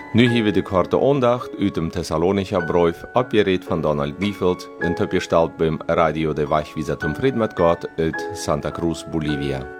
Nu hier wir die korte Ondacht uit dem Thessalonicher Brief, abgeredet von Donald Giefeld, den Töpfgestalt beim Radio der Weichwieser zum Fried mit Gott uit Santa Cruz, Bolivia.